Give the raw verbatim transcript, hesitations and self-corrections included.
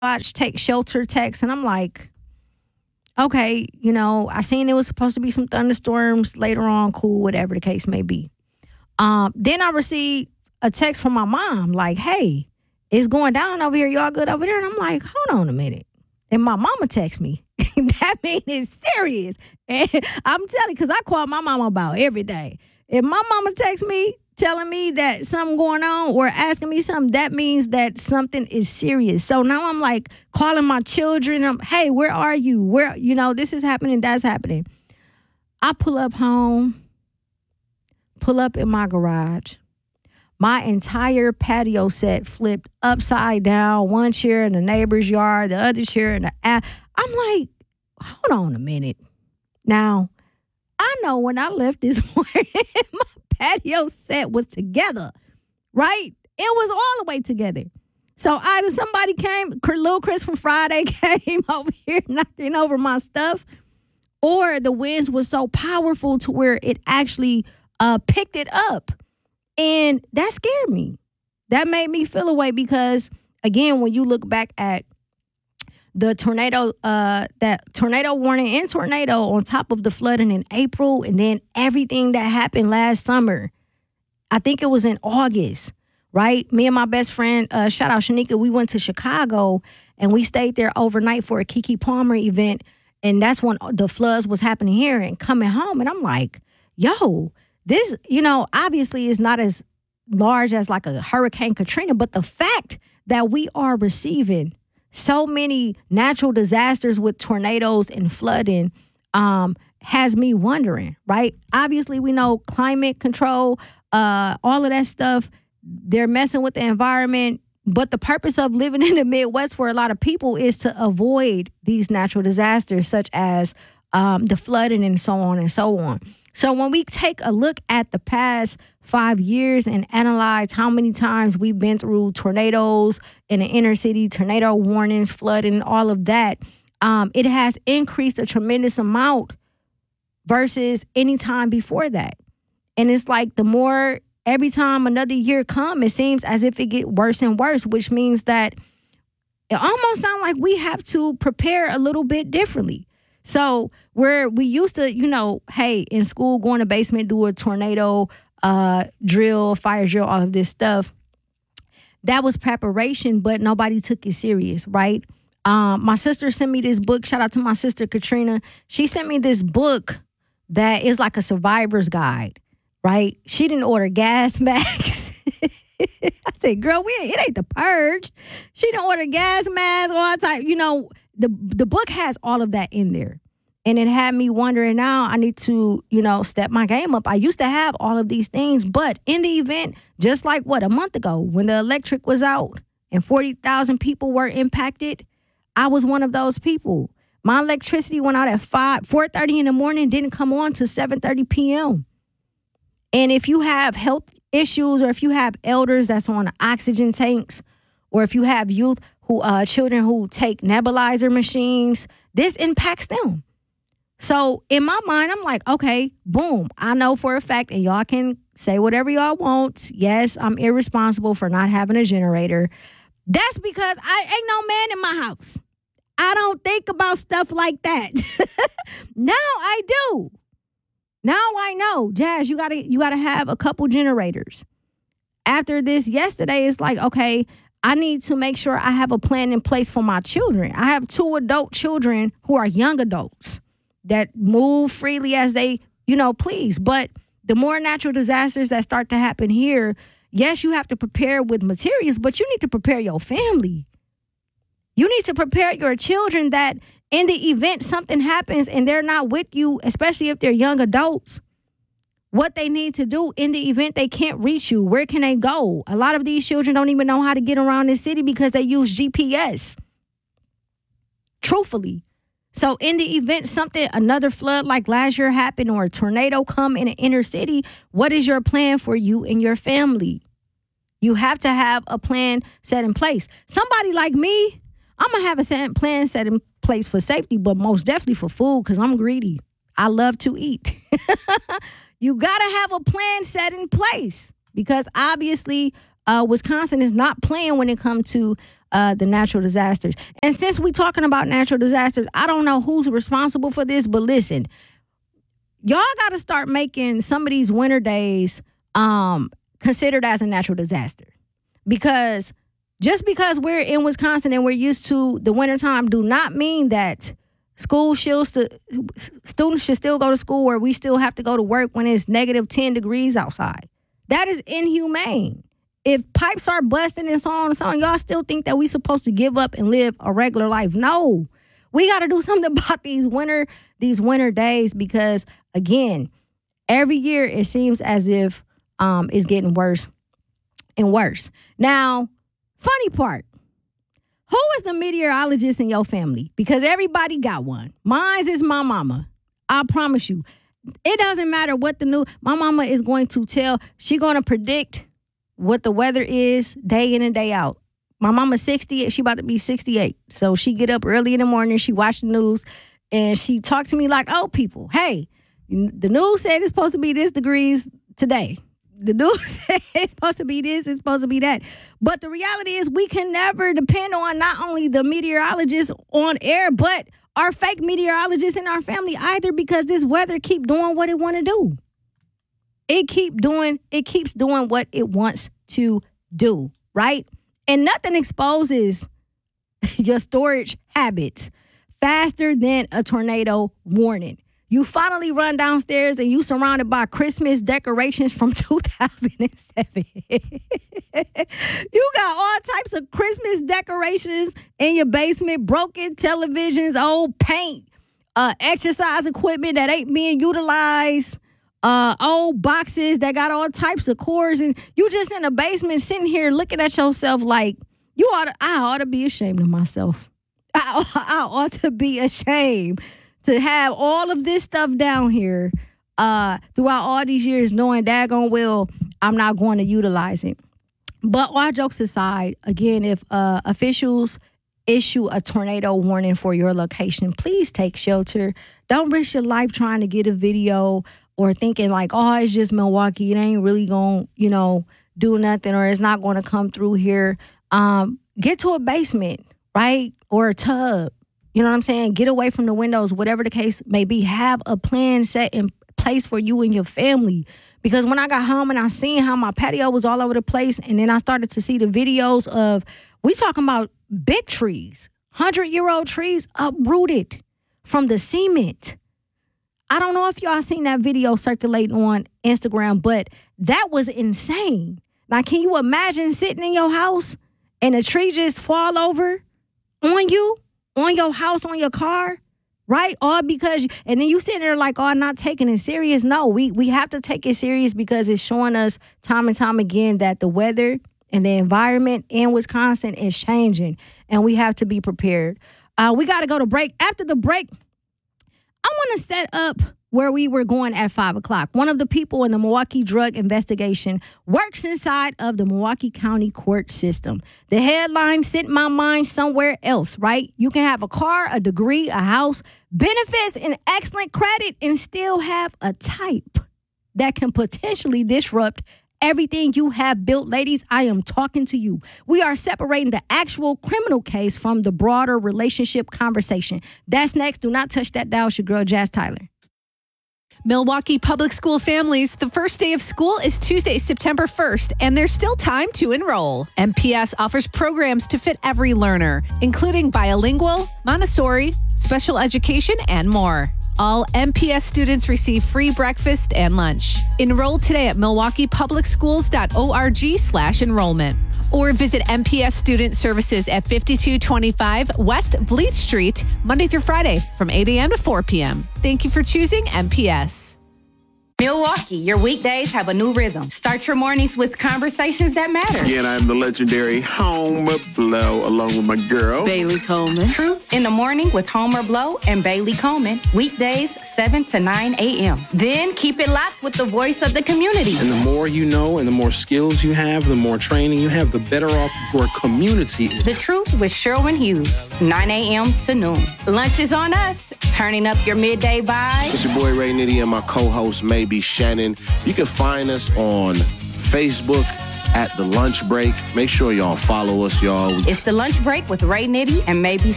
watch take shelter text, and I'm like, okay, you know, I seen it was supposed to be some thunderstorms later on, cool, whatever the case may be. Um, then I received a text from my mom, like, hey, it's going down over here. Y'all good over there? And I'm like, hold on a minute. And my mama texts me. That means it's serious. And I'm telling you, because I call my mama about everything. If my mama texts me telling me that something going on or asking me something, that means that something is serious. So now I'm like calling my children. I'm, hey, where are you? Where, you know, this is happening, that's happening. I pull up home, pull up in my garage. My entire patio set flipped upside down. One chair in the neighbor's yard, the other chair in the... I'm like, hold on a minute. Now, I know when I left this morning, my patio set was together, right? It was all the way together. So either somebody came, Lil Chris from Friday came over here knocking over my stuff, or the winds were so powerful to where it actually uh, picked it up. And that scared me. That made me feel away because, again, when you look back at the tornado, uh, that tornado warning and tornado on top of the flooding in April, and then everything that happened last summer, I think it was in August, right? Me and my best friend, uh, shout out Shanika, we went to Chicago and we stayed there overnight for a Keke Palmer event. And that's when the floods was happening here and coming home. And I'm like, yo, this, you know, obviously is not as large as like a Hurricane Katrina, but the fact that we are receiving so many natural disasters with tornadoes and flooding um, has me wondering, right? Obviously, we know climate control, uh, all of that stuff, they're messing with the environment. But the purpose of living in the Midwest for a lot of people is to avoid these natural disasters such as um, the flooding and so on and so on. So when we take a look at the past five years and analyze how many times we've been through tornadoes in the inner city, tornado warnings, flooding, all of that, um, it has increased a tremendous amount versus any time before that. And it's like the more, every time another year comes, it seems as if it get worse and worse, which means that it almost sounds like we have to prepare a little bit differently. So where we used to, you know, hey, in school, go in the basement, do a tornado uh, drill, fire drill, all of this stuff. That was preparation, but nobody took it serious, right? Um, my sister sent me this book. Shout out to my sister, Katrina. She sent me this book that is like a survivor's guide, right? She didn't order gas masks. I said, girl, we ain't, it ain't the purge. She didn't order gas masks, all that type, you know. The the book has all of that in there. And it had me wondering now I need to, you know, step my game up. I used to have all of these things, but in the event, just like what, a month ago when the electric was out and forty thousand people were impacted, I was one of those people. My electricity went out at five, four thirty in the morning, didn't come on till seven thirty p.m. And if you have health issues or if you have elders that's on oxygen tanks or if you have youth, who uh, children who take nebulizer machines, this impacts them. So in my mind, I'm like, okay, boom. I know for a fact, and y'all can say whatever y'all want. Yes, I'm irresponsible for not having a generator. That's because I ain't no man in my house. I don't think about stuff like that. Now I do. Now I know, Jazz, you gotta you gotta have a couple generators. After this yesterday, it's like, okay, I need to make sure I have a plan in place for my children. I have two adult children who are young adults that move freely as they, you know, please. But the more natural disasters that start to happen here, yes, you have to prepare with materials, but you need to prepare your family. You need to prepare your children that in the event something happens and they're not with you, especially if they're young adults, what they need to do in the event they can't reach you. Where can they go? A lot of these children don't even know how to get around this city because they use G P S. Truthfully. So in the event something, another flood like last year happened or a tornado come in an inner city, what is your plan for you and your family? You have to have a plan set in place. Somebody like me, I'm going to have a set plan set in place for safety, but most definitely for food because I'm greedy. I love to eat. You got to have a plan set in place because obviously uh, Wisconsin is not playing when it comes to uh, the natural disasters. And since we're talking about natural disasters, I don't know who's responsible for this, but listen, y'all got to start making some of these winter days um, considered as a natural disaster. Because just because we're in Wisconsin and we're used to the wintertime do not mean that school should st- students should still go to school or we still have to go to work when it's negative ten degrees outside. That is inhumane. If pipes are busting and so on and so on, y'all still think that we supposed to give up and live a regular life. No, we got to do something about these winter, these winter days because, again, every year it seems as if um, it's getting worse and worse. Now, funny part, who is the meteorologist in your family? Because everybody got one. Mine is my mama. I promise you. It doesn't matter what the new, my mama is going to tell, she going to predict what the weather is day in and day out. My mama's sixty, she about to be sixty-eight. So she get up early in the morning, she watch the news, and she talk to me like, oh, people, hey, the news said it's supposed to be this degrees today. The news said it's supposed to be this, it's supposed to be that. But the reality is we can never depend on not only the meteorologists on air, but our fake meteorologists in our family either, because this weather keep doing what it want to do. It keep doing, it keeps doing what it wants to do, right? And nothing exposes your storage habits faster than a tornado warning. You finally run downstairs and you surrounded by Christmas decorations from two thousand seven. You got all types of Christmas decorations in your basement, broken televisions, old paint, uh, exercise equipment that ain't being utilized, uh, old boxes that got all types of cords, and you just in the basement sitting here looking at yourself like, you ought to, I ought to be ashamed of myself. I, I ought to be ashamed to have all of this stuff down here uh, throughout all these years, knowing daggone well I'm not going to utilize it. But all jokes aside, again, if uh, officials issue a tornado warning for your location, please take shelter. Don't risk your life trying to get a video or thinking like, oh, it's just Milwaukee. It ain't really going to, you know, do nothing, or it's not going to come through here. Um, get to a basement, right? Or a tub. You know what I'm saying? Get away from the windows, whatever the case may be. Have a plan set in place for you and your family. Because when I got home and I seen how my patio was all over the place, and then I started to see the videos of, we talking about big trees, hundred-year-old trees uprooted from the cement. I don't know if y'all seen that video circulating on Instagram, but that was insane. Now, can you imagine sitting in your house and a tree just fall over on you? On your house, on your car, right? All because, you, and then you sitting there like, oh, I'm not taking it serious. No, we we have to take it serious because it's showing us time and time again that the weather and the environment in Wisconsin is changing, and we have to be prepared. Uh, we got to go to break. After the break, I want to set up where we were going at five o'clock. One of the people in the Milwaukee drug investigation works inside of the Milwaukee County court system. The headline sent my mind somewhere else, right? You can have a car, a degree, a house, benefits, and excellent credit, and still have a type that can potentially disrupt everything you have built. Ladies, I am talking to you. We are separating the actual criminal case from the broader relationship conversation. That's next. Do not touch that dial. It's your girl, Jazz Tyler. Milwaukee Public School families, the first day of school is Tuesday, September first, and there's still time to enroll. M P S offers programs to fit every learner, including bilingual, Montessori, special education, and more. All M P S students receive free breakfast and lunch. Enroll today at milwaukee public schools dot org slash enrollment. Or visit M P S Student Services at fifty-two twenty-five West Bleeth Street, Monday through Friday from eight a.m. to four p.m. Thank you for choosing M P S. Milwaukee, your weekdays have a new rhythm. Start your mornings with conversations that matter. Again, I'm the legendary Homer Blow, along with my girl, Bailey Coleman. Truth in the Morning with Homer Blow and Bailey Coleman. Weekdays, seven to nine a.m. Then keep it locked with the voice of the community. And the more you know and the more skills you have, the more training you have, the better off your community is. The Truth with Sherwin Hughes, nine a.m. to noon. Lunch is on us. Turning up your midday vibe. It's your boy Ray Nitty and my co-host Maybe Shannon. You can find us on Facebook, at The Lunch Break. Make sure y'all follow us, y'all. It's The Lunch Break with Ray Nitty and Maybe